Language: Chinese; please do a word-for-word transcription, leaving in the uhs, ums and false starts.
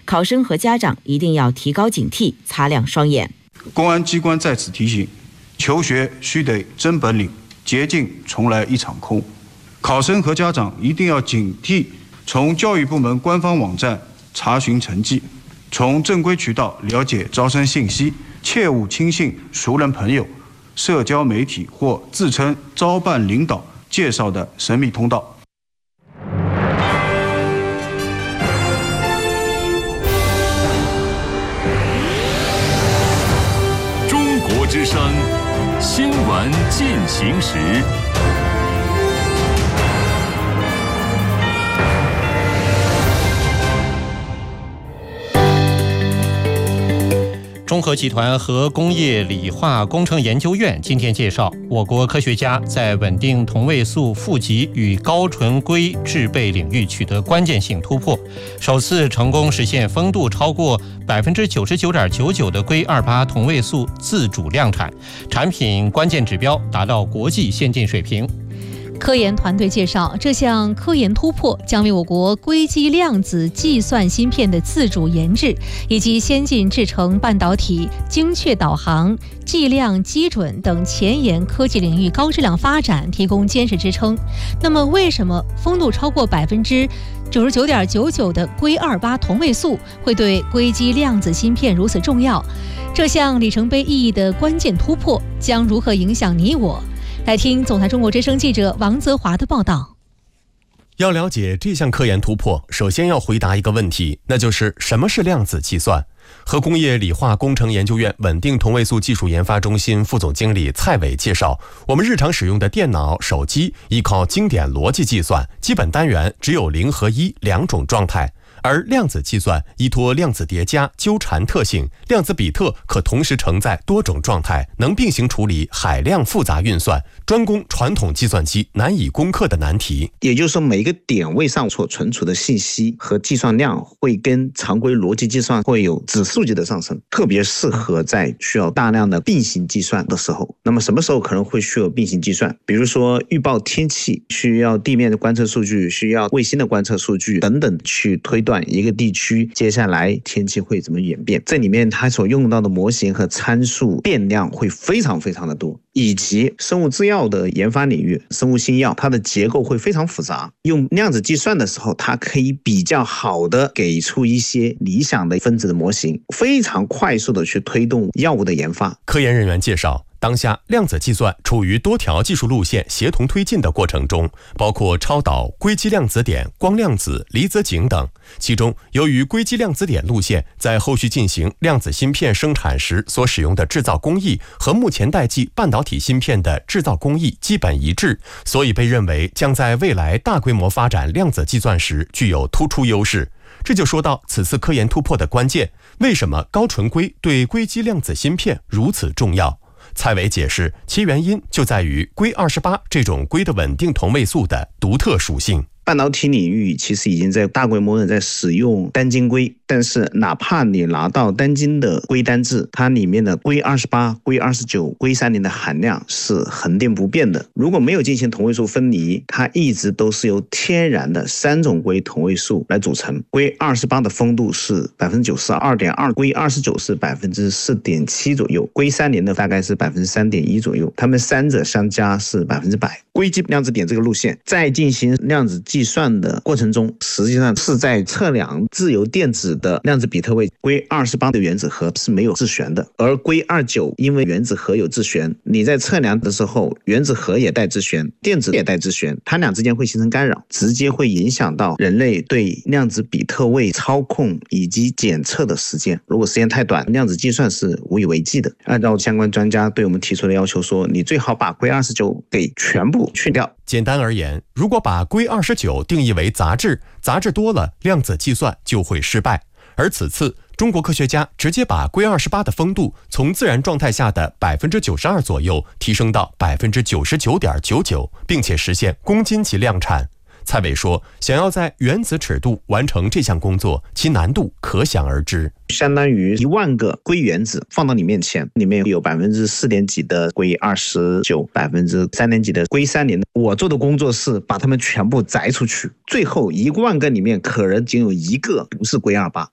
考生和家长一定要提高警惕，擦亮双眼。 公安机关在此提醒：求学须得真本领，捷径从来一场空。考生和家长一定要警惕，从教育部门官方网站查询成绩，从正规渠道了解招生信息，切勿轻信熟人朋友、社交媒体或自称招办领导介绍的神秘通道。 中国之声新闻进行时。 中核集团和工业理化工程研究院今天介绍，我国科学家在稳定同位素负极与高纯硅制备领域取得关键性突破，首次成功实现风度超过百分之九十九点九九的硅二八同位素自主量产，产品关键指标达到国际先进水平。 科研团队介绍，这项科研突破将为我国硅基量子计算芯片的自主研制以及先进制程半导体、精确导航、计量基准等前沿科技领域高质量发展提供坚实支撑。那么，为什么风度超过百分之九十九点九九的硅二八同位素会对硅基量子芯片如此重要？这项里程碑意义的关键突破将如何影响你我？来听总台中国之声记者王泽华的报道。 要了解这项科研突破，首先要回答一个问题，那就是什么是量子计算？和工业理化工程研究院稳定同位素技术研发中心副总经理蔡伟介绍，我们日常使用的电脑、手机依靠经典逻辑计算，基本单元只有零和一两种状态。而量子计算依托量子叠加、纠缠特性，量子比特可同时承载多种状态，能并行处理海量复杂运算，专攻传统计算机难以攻克的难题。 也就是说，每一个点位上所存储的信息和计算量会跟常规逻辑计算会有指数级的上升，特别适合在需要大量的并行计算的时候。那么什么时候可能会需要并行计算？比如说预报天气，需要地面的观测数据，需要卫星的观测数据等等，去推断一个地区接下来天气会怎么演变。这里面它所用到的模型和参数变量会非常非常的多，以及生物制药的研发领域，生物新药它的结构会非常复杂，用量子计算的时候，它可以比较好的给出一些理想的分子的模型，非常快速的去推动药物的研发。 科研人员介绍，当下量子计算处于多条技术路线协同推进的过程中，包括超导、硅基量子点、光量子、离子井等。其中，由于硅基量子点路线在后续进行量子芯片生产时所使用的制造工艺和目前代际半导体芯片的制造工艺基本一致，所以被认为将在未来大规模发展量子计算时具有突出优势。这就说到此次科研突破的关键，为什么高纯硅对硅基量子芯片如此重要？蔡伟解释，其原因就在于硅二十八这种硅的稳定同位素的独特属性。 半导体领域其实已经在大规模的在使用单晶硅，但是哪怕你拿到单晶的硅单质，它里面的硅二十八、硅二十九、硅三零的含量是恒定不变的。如果没有进行同位素分离，它一直都是由天然的三种硅同位素来组成。硅二十八的风度是 百分之九十二点二， 硅二十九是 百分之四点七 左右，硅三零的大概是 百分之三点一 左右，它们三者相加是百分之百。硅基量子点这个路线在进行量子计算的过程中，实际上是在测量自由电子的量子比特位。硅二十八的原子核是没有自旋的，而硅二十九因为原子核有自旋，你在测量的时候原子核也带自旋，电子也带自旋，它俩之间会形成干扰，直接会影响到人类对量子比特位操控以及检测的时间。如果时间太短，量子计算是无以为继的。按照相关专家对我们提出的要求说，你最好把硅二十九给全部去掉。 简单而言，如果把硅二十九定义为杂质，杂质多了，量子计算就会失败。而此次中国科学家直接把硅二十八的风度从自然状态下的 百分之九十二 左右提升到 百分之九十九点九九， 并且实现公斤级量产。蔡伟说，想要在原子尺度完成这项工作，其难度可想而知。 相当于一万个硅原子放到你面前，里面有百分之四点几的硅二十九，百分之三点几的硅三零。我做的工作是把它们全部摘出去，最后一万个里面可能仅有一个不是硅二八，